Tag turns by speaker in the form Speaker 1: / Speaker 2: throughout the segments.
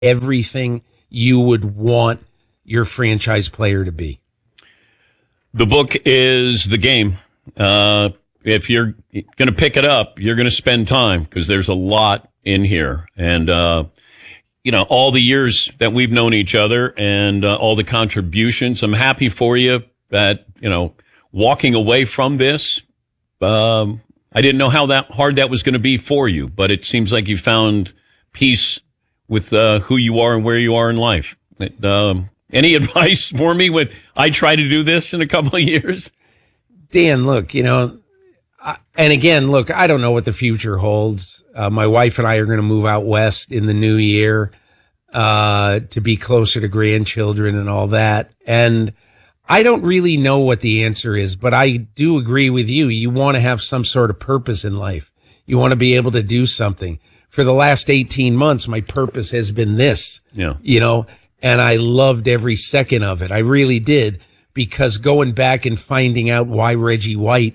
Speaker 1: everything you would want your franchise player to be?
Speaker 2: The book is The Game. If you're going to pick it up, you're going to spend time because there's a lot in here. And, all the years that we've known each other and all the contributions, I'm happy for you that, walking away from this, I didn't know how hard that was going to be for you, but it seems like you found peace with who you are and where you are in life. Any advice for me when I try to do this in a couple of years?
Speaker 1: Dan, look, and again, look, I don't know what the future holds. My wife and I are going to move out west in the new year to be closer to grandchildren and all that. And I don't really know what the answer is, but I do agree with you. You want to have some sort of purpose in life. You want to be able to do something. For the last 18 months, my purpose has been this, and I loved every second of it. I really did, because going back and finding out why Reggie White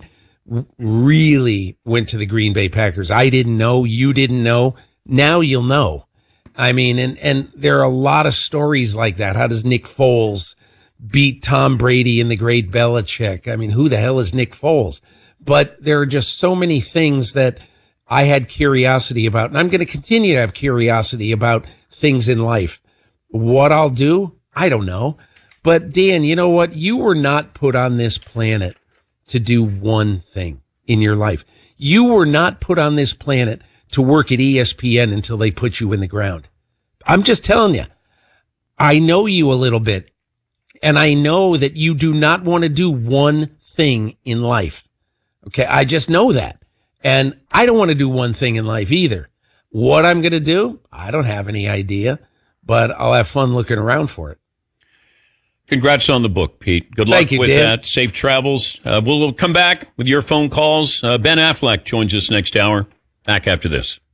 Speaker 1: really went to the Green Bay Packers. I didn't know. You didn't know. Now you'll know. I mean, and there are a lot of stories like that. How does Nick Foles beat Tom Brady and the great Belichick? I mean, who the hell is Nick Foles? But there are just so many things that I had curiosity about, and I'm going to continue to have curiosity about things in life. What I'll do, I don't know. But Dan, you know what? You were not put on this planet to do one thing in your life. You were not put on this planet to work at ESPN until they put you in the ground. I'm just telling you, I know you a little bit, and I know that you do not want to do one thing in life. Okay. I just know that. And I don't want to do one thing in life either. What I'm going to do, I don't have any idea, but I'll have fun looking around for it.
Speaker 2: Congrats on the book, Pete. Good luck with that. Safe travels. We'll come back with your phone calls. Ben Affleck joins us next hour. Back after this.